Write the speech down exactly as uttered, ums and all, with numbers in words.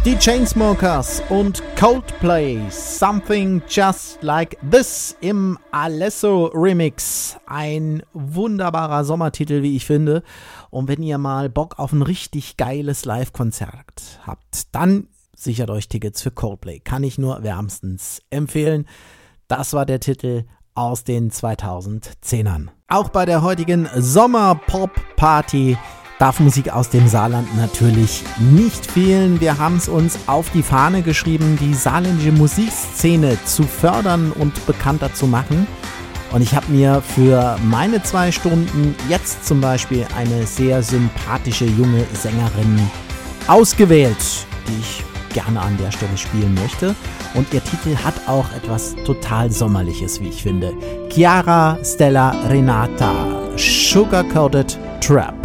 Die Chainsmokers und Coldplay, Something Just Like This im Alesso Remix. Ein wunderbarer Sommertitel, wie ich finde. Und wenn ihr mal Bock auf ein richtig geiles Live-Konzert habt, dann sichert euch Tickets für Coldplay. Kann ich nur wärmstens empfehlen. Das war der Titel aus den zweitausendzehnern. Auch bei der heutigen Sommer-Pop-Party darf Musik aus dem Saarland natürlich nicht fehlen. Wir haben es uns auf die Fahne geschrieben, die saarländische Musikszene zu fördern und bekannter zu machen. Und ich habe mir für meine zwei Stunden jetzt zum Beispiel eine sehr sympathische junge Sängerin ausgewählt, die ich gerne an der Stelle spielen möchte. Und ihr Titel hat auch etwas total Sommerliches, wie ich finde. Chiara Stella Renata, Sugar Coated Trap.